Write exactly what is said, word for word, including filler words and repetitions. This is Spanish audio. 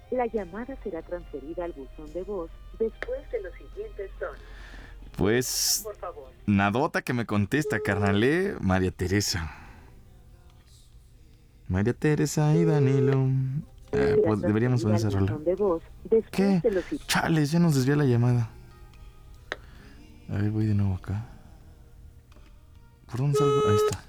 La llamada será transferida al buzón de voz después de los siguientes tonos. Pues, Por favor. nadota que me contesta, carnal, ¿eh? María Teresa. María Teresa y Danilo. Eh, Será pues deberíamos poner esa transferida rola. al buzón de voz después ¿Qué? de los si- Chales, ya nos desvía la llamada. A ver, voy de nuevo acá. ¿Por dónde salgo? Ahí está.